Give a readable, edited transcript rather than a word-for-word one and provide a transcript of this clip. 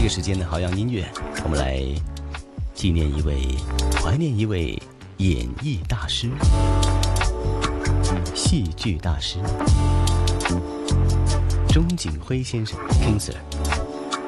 个时间的好样音乐，我们来怀念一位演艺大师、戏剧大师钟景辉先生 King Sir。